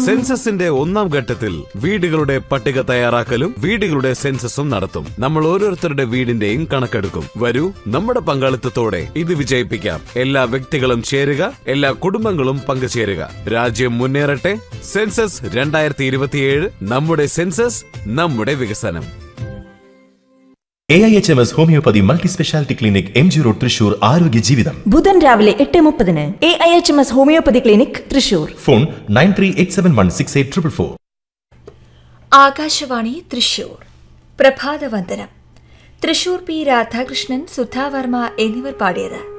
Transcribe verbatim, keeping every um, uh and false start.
സെൻസസിന്റെ ഒന്നാം ഘട്ടത്തിൽ വീടുകളുടെ പട്ടിക തയ്യാറാക്കലും വീടുകളുടെ സെൻസസും നടത്തും. നമ്മൾ ഓരോരുത്തരുടെ വീടിന്റെയും കണക്കെടുക്കും. വരൂ, നമ്മുടെ പങ്കാളിത്തത്തോടെ ഇത് വിജയിപ്പിക്കാം. എല്ലാ വ്യക്തികളും ചേരുക, എല്ലാ കുടുംബങ്ങളും പങ്കുചേരുക. രാജ്യം മുന്നേറട്ടെ. സെൻസസ് രണ്ടായിരത്തി ഇരുപത്തിയേഴ്. നമ്മുടെ സെൻസസ്, നമ്മുടെ വികസനം. A I H M S homeopathy multi speciality clinic M G road Thrissur. ആരോഗ്യ ജീവിതം ബുധൻ രാവിലെ എട്ട് മുപ്പതിന് A I H M S homeopathy clinic Thrissur. Phone nine three eight seven one six eight triple four. Akashvani Thrissur. പ്രഭാതവന്ദനം. Thrissur P Radhakrishnan, Sudhavarma എന്നിവർ പാടിയത്.